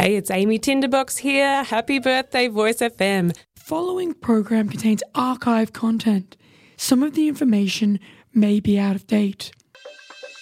Hey, it's Amy Tinderbox here. Happy birthday, Voice FM. Following program contains archive content. Some of the information may be out of date.